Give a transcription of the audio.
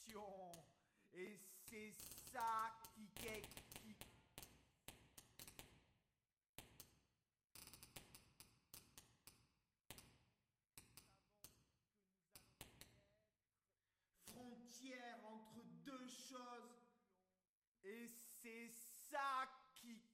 révolution. Et c'est ça qui frontière entre deux choses. Et c'est